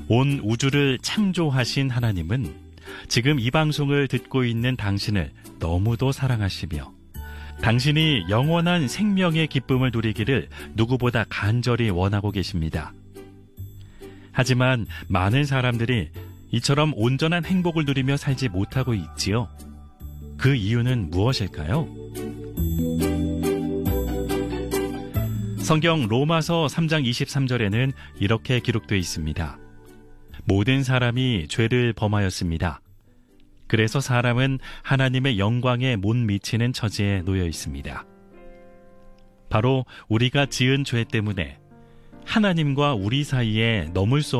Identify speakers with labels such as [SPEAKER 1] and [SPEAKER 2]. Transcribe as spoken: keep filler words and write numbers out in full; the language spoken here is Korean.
[SPEAKER 1] 온 우주를 창조하신 하나님은 지금 이 방송을 듣고 있는 당신을 너무도 사랑하시며 당신이 영원한 생명의 기쁨을 누리기를 누구보다 간절히 원하고 계십니다. 하지만 많은 사람들이 이처럼 온전한 행복을 누리며 살지 못하고 있지요. 그 이유는 무엇일까요? 성경 로마서 삼 장 이십삼 절에는 이렇게 기록되어 있습니다. 모든 사람이 죄를 범하였습니다. 그래서 사람은 하나님의 영광에 못 미치는 처지에 놓여 있습니다. 바로 우리가 지은 죄 때문에 하나님과 우리 사이에 넘을 수